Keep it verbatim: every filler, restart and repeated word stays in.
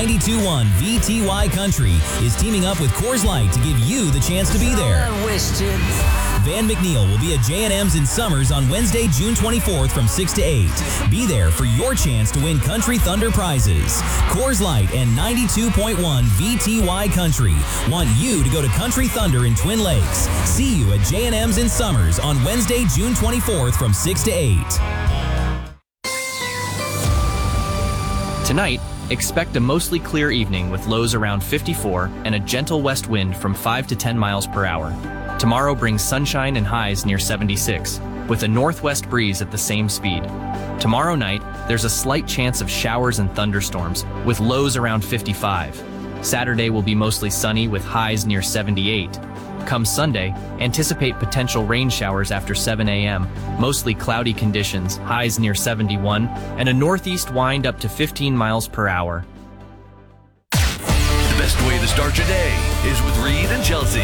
ninety-two point one V T Y Country is teaming up with Coors Light to give you the chance to be there. Van McNeil will be at J and M's in Summers on Wednesday, June twenty-fourth from six to eight. Be there for your chance to win Country Thunder prizes. Coors Light and ninety-two point one V T Y Country want you to go to Country Thunder in Twin Lakes. See you at J and M's in Summers on Wednesday, June twenty-fourth from six to eight. Tonight, expect a mostly clear evening with lows around fifty-four and a gentle west wind from five to ten miles per hour. Tomorrow brings sunshine and highs near seventy-six, with a northwest breeze at the same speed. Tomorrow night, there's a slight chance of showers and thunderstorms, with lows around fifty-five. Saturday will be mostly sunny with highs near seventy-eight. Come Sunday, anticipate potential rain showers after seven a m, mostly cloudy conditions, highs near seventy-one, and a northeast wind up to fifteen miles per hour. The best way to start your day is with Reed and Chelsea.